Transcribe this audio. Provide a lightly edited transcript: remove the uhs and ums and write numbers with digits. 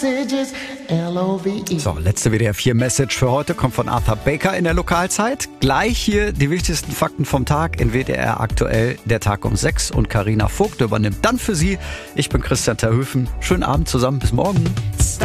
L-O-V-E. So, letzte WDR 4 Message für heute kommt von Arthur Baker in der Lokalzeit. Gleich hier die wichtigsten Fakten vom Tag in WDR aktuell, der Tag um 6 und Carina Vogt übernimmt dann für Sie. Ich bin Christian Terhöfen. Schönen Abend zusammen, bis morgen.